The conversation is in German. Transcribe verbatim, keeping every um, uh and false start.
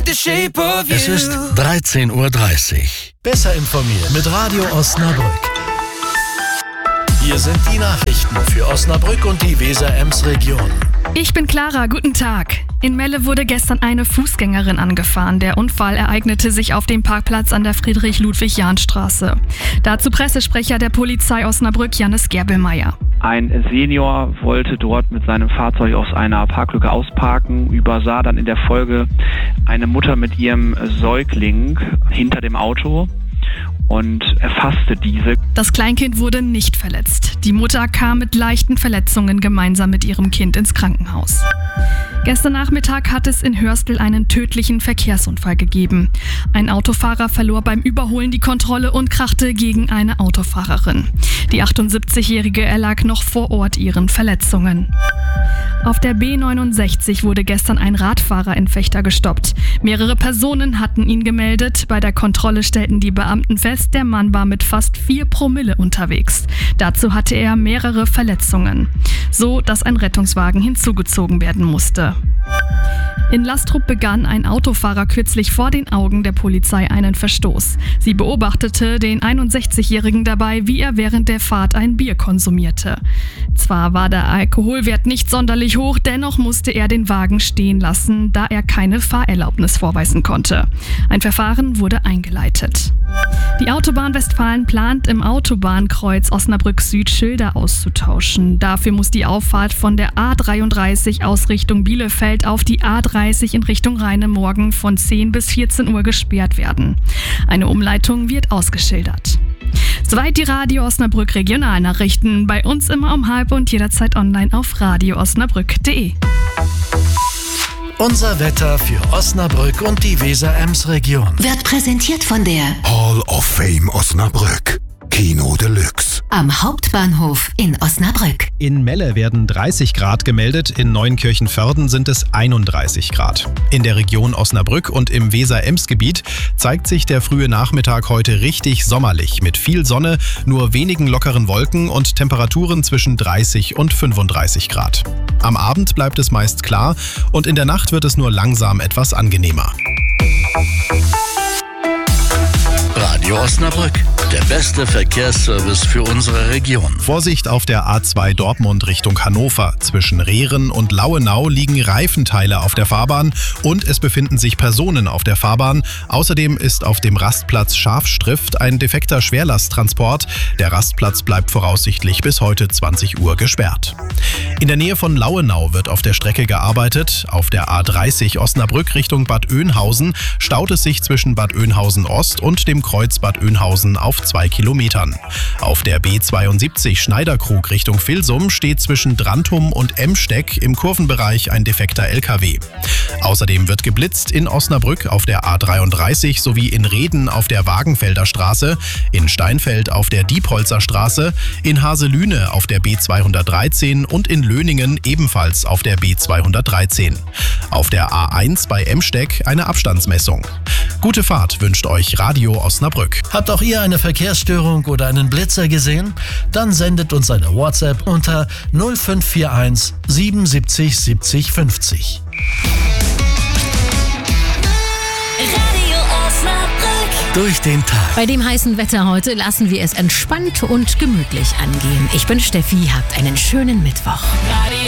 the shape of you. Es ist dreizehn Uhr dreißig. Besser informiert mit Radio Osnabrück. Hier sind die Nachrichten für Osnabrück und die Weser-Ems-Region. Ich bin Clara, guten Tag. In Melle wurde gestern eine Fußgängerin angefahren. Der Unfall ereignete sich auf dem Parkplatz an der Friedrich-Ludwig-Jahn-Straße. Dazu Pressesprecher der Polizei Osnabrück, Jannis Gerbelmeier. Ein Senior wollte dort mit seinem Fahrzeug aus einer Parklücke ausparken, übersah dann in der Folge eine Mutter mit ihrem Säugling hinter dem Auto und erfasste diese. Das Kleinkind wurde nicht verletzt. Die Mutter kam mit leichten Verletzungen gemeinsam mit ihrem Kind ins Krankenhaus. Gestern Nachmittag hat es in Hörstel einen tödlichen Verkehrsunfall gegeben. Ein Autofahrer verlor beim Überholen die Kontrolle und krachte gegen eine Autofahrerin. Die achtundsiebzigjährige erlag noch vor Ort ihren Verletzungen. Auf der B neunundsechzig wurde gestern ein Radfahrer in Vechta gestoppt. Mehrere Personen hatten ihn gemeldet. Bei der Kontrolle stellten die Beamten fest, der Mann war mit fast vier Promille unterwegs. Dazu hatte er mehrere Verletzungen, so dass ein Rettungswagen hinzugezogen werden musste. In Lastrup begann ein Autofahrer kürzlich vor den Augen der Polizei einen Verstoß. Sie beobachtete den einundsechzigjährigen dabei, wie er während der Fahrt ein Bier konsumierte. Zwar war der Alkoholwert nicht sonderlich hoch, dennoch musste er den Wagen stehen lassen, da er keine Fahrerlaubnis vorweisen konnte. Ein Verfahren wurde eingeleitet. Die Autobahn Westfalen plant im Autobahnkreuz Osnabrück Süd Schilder auszutauschen. Dafür muss die Auffahrt von der A dreiunddreißig aus Richtung Bielefeld auf die A dreißig in Richtung Rheine morgen von zehn bis vierzehn Uhr gesperrt werden. Eine Umleitung wird ausgeschildert. Soweit die Radio Osnabrück Regionalnachrichten. Bei uns immer um halb und jederzeit online auf radio osnabrück punkt de. Unser Wetter für Osnabrück und die Weser-Ems-Region Wird präsentiert von der Hall of Fame Osnabrück. Kino Deluxe. Am Hauptbahnhof in Osnabrück. In Melle werden dreißig Grad gemeldet, in Neunkirchen-Förden sind es einunddreißig Grad. In der Region Osnabrück und im Weser-Ems-Gebiet zeigt sich der frühe Nachmittag heute richtig sommerlich mit viel Sonne, nur wenigen lockeren Wolken und Temperaturen zwischen dreißig und fünfunddreißig Grad. Am Abend bleibt es meist klar und in der Nacht wird es nur langsam etwas angenehmer. Radio Osnabrück, der beste Verkehrsservice für unsere Region. Vorsicht auf der A zwei Dortmund Richtung Hannover. Zwischen Rehren und Lauenau liegen Reifenteile auf der Fahrbahn und es befinden sich Personen auf der Fahrbahn. Außerdem ist auf dem Rastplatz Schafstrift ein defekter Schwerlasttransport. Der Rastplatz bleibt voraussichtlich bis heute zwanzig Uhr gesperrt. In der Nähe von Lauenau wird auf der Strecke gearbeitet. Auf der A dreißig Osnabrück Richtung Bad Oeynhausen staut es sich zwischen Bad Oeynhausen Ost und dem Kreuz Bad Oeynhausen auf zwei Kilometern. Auf der B zweiundsiebzig Schneiderkrug Richtung Vilsum steht zwischen Drantum und Emsteck im Kurvenbereich ein defekter L K W. Außerdem wird geblitzt in Osnabrück auf der A dreiunddreißig sowie in Reden auf der Wagenfelder Straße, in Steinfeld auf der Diepholzer Straße, in Haselüne auf der B zweihundertdreizehn und in Löningen ebenfalls auf der B zweihundertdreizehn. Auf der A eins bei Emsteck eine Abstandsmessung. Gute Fahrt wünscht euch Radio Osnabrück. Habt auch ihr eine Verkehrsstörung oder einen Blitzer gesehen? Dann sendet uns eine WhatsApp unter null fünf vier eins siebenundsiebzig siebzig fünfzig. Radio Osnabrück. Durch den Tag. Bei dem heißen Wetter heute lassen wir es entspannt und gemütlich angehen. Ich bin Steffi, habt einen schönen Mittwoch. Radio